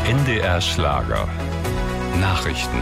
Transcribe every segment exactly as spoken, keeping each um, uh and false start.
N D R Schlager. Nachrichten.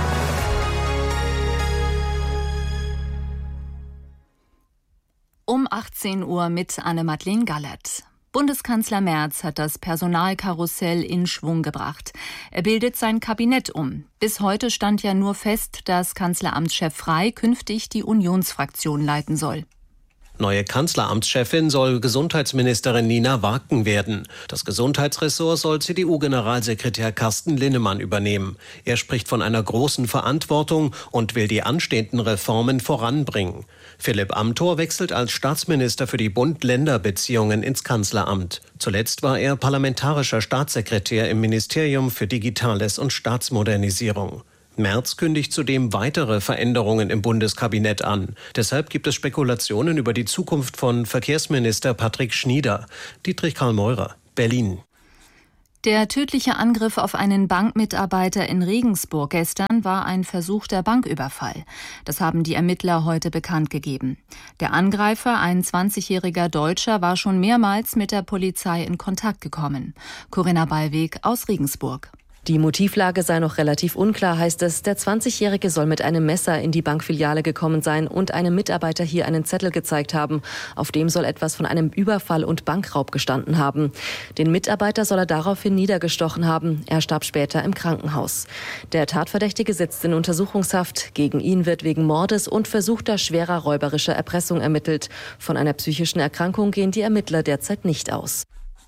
Um achtzehn Uhr mit Anne-Madeleine Gallert. Bundeskanzler Merz hat das Personalkarussell in Schwung gebracht. Er bildet sein Kabinett um. Bis heute stand ja nur fest, dass Kanzleramtschef Frey künftig die Unionsfraktion leiten soll. Neue Kanzleramtschefin soll Gesundheitsministerin Nina Warken werden. Das Gesundheitsressort soll C D U-Generalsekretär Carsten Linnemann übernehmen. Er spricht von einer großen Verantwortung und will die anstehenden Reformen voranbringen. Philipp Amthor wechselt als Staatsminister für die Bund-Länder-Beziehungen ins Kanzleramt. Zuletzt war er parlamentarischer Staatssekretär im Ministerium für Digitales und Staatsmodernisierung. Merz kündigt zudem weitere Veränderungen im Bundeskabinett an. Deshalb gibt es Spekulationen über die Zukunft von Verkehrsminister Patrick Schnieder. Dietrich Karl Meurer, Berlin. Der tödliche Angriff auf einen Bankmitarbeiter in Regensburg gestern war ein versuchter Banküberfall. Das haben die Ermittler heute bekannt gegeben. Der Angreifer, ein zwanzigjähriger Deutscher, war schon mehrmals mit der Polizei in Kontakt gekommen. Corinna Ballweg aus Regensburg. Die Motivlage sei noch relativ unklar, heißt es. Der zwanzigjährige soll mit einem Messer in die Bankfiliale gekommen sein und einem Mitarbeiter hier einen Zettel gezeigt haben. Auf dem soll etwas von einem Überfall und Bankraub gestanden haben. Den Mitarbeiter soll er daraufhin niedergestochen haben. Er starb später im Krankenhaus. Der Tatverdächtige sitzt in Untersuchungshaft. Gegen ihn wird wegen Mordes und versuchter schwerer räuberischer Erpressung ermittelt. Von einer psychischen Erkrankung gehen die Ermittler derzeit nicht aus.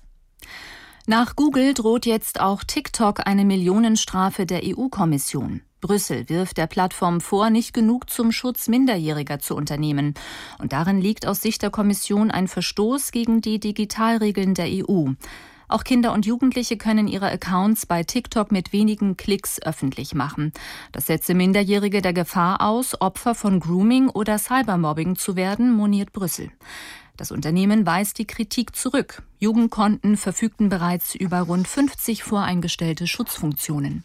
Nach Google droht jetzt auch TikTok eine Millionenstrafe der E U-Kommission. Brüssel wirft der Plattform vor, nicht genug zum Schutz Minderjähriger zu unternehmen. Und darin liegt aus Sicht der Kommission ein Verstoß gegen die Digitalregeln der E U. Auch Kinder und Jugendliche können ihre Accounts bei TikTok mit wenigen Klicks öffentlich machen. Das setze Minderjährige der Gefahr aus, Opfer von Grooming oder Cybermobbing zu werden, moniert Brüssel. Das Unternehmen weist die Kritik zurück. Jugendkonten verfügten bereits über rund fünfzig voreingestellte Schutzfunktionen.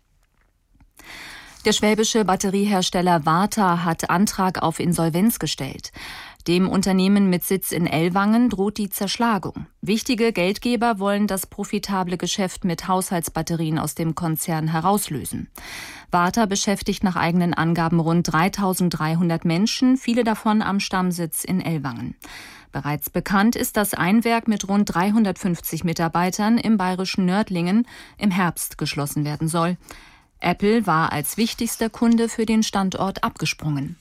Der schwäbische Batteriehersteller Varta hat Antrag auf Insolvenz gestellt. Dem Unternehmen mit Sitz in Ellwangen droht die Zerschlagung. Wichtige Geldgeber wollen das profitable Geschäft mit Haushaltsbatterien aus dem Konzern herauslösen. Varta beschäftigt nach eigenen Angaben rund dreitausenddreihundert Menschen, viele davon am Stammsitz in Ellwangen. Bereits bekannt ist, dass ein Werk mit rund dreihundertfünfzig Mitarbeitern im bayerischen Nördlingen im Herbst geschlossen werden soll. Apple war als wichtigster Kunde für den Standort abgesprungen.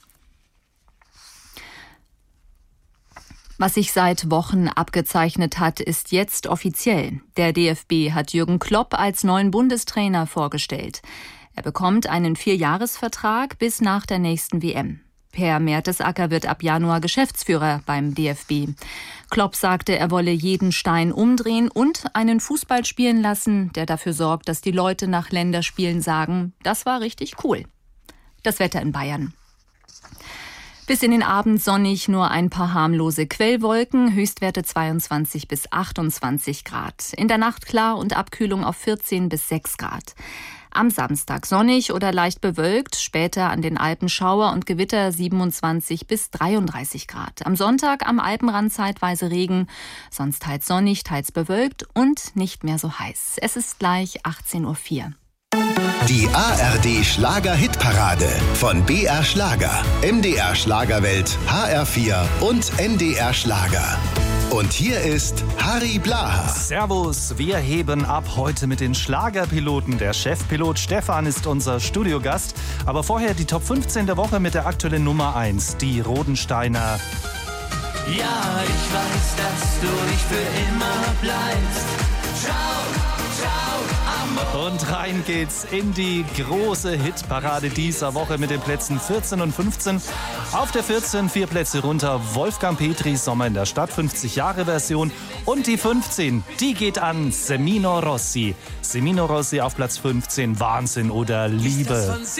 Was sich seit Wochen abgezeichnet hat, ist jetzt offiziell. Der D F B hat Jürgen Klopp als neuen Bundestrainer vorgestellt. Er bekommt einen Vierjahresvertrag bis nach der nächsten W M. Per Mertesacker wird ab Januar Geschäftsführer beim D F B. Klopp sagte, er wolle jeden Stein umdrehen und einen Fußball spielen lassen, der dafür sorgt, dass die Leute nach Länderspielen sagen, das war richtig cool. Das Wetter in Bayern. Bis in den Abend sonnig, nur ein paar harmlose Quellwolken, Höchstwerte zweiundzwanzig bis achtundzwanzig Grad. In der Nacht klar und Abkühlung auf vierzehn bis sechs Grad. Am Samstag sonnig oder leicht bewölkt, später an den Alpen Schauer und Gewitter siebenundzwanzig bis dreiunddreißig Grad. Am Sonntag am Alpenrand zeitweise Regen, sonst teils sonnig, teils bewölkt und nicht mehr so heiß. Es ist gleich achtzehn Uhr vier. Die A R D Schlager-Hitparade von B R Schlager, M D R Schlagerwelt, H R vier und N D R Schlager. Und hier ist Harry Blaha. Servus, wir heben ab heute mit den Schlagerpiloten. Der Chefpilot Stefan ist unser Studiogast. Aber vorher die Top fünfzehn der Woche mit der aktuellen Nummer eins, die Rodensteiner. Ja, ich weiß, dass du nicht für immer bleibst. Ciao, ciao, Amor. Und rein geht's in die große Hitparade dieser Woche mit den Plätzen vierzehn und fünfzehn. Auf der vierzehn vier Plätze runter Wolfgang Petri, Sommer in der Stadt, fünfzig Jahre Version. Und die fünfzehn, die geht an Semino Rossi. Semino Rossi auf Platz fünfzehn, Wahnsinn oder Liebe.